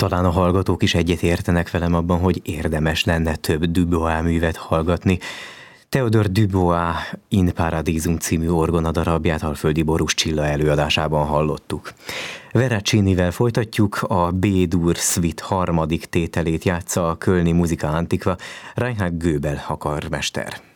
Talán a hallgatók is egyet értenek velem abban, hogy érdemes lenne több Dubois művet hallgatni. Théodore Dubois In Paradisum című orgonadarabját Alföldi Borús Csilla előadásában hallottuk. Veracinivel folytatjuk, a B-dur Suite harmadik tételét játsza a kölni Musica Antiqua, Reinhard Göbel a karmester.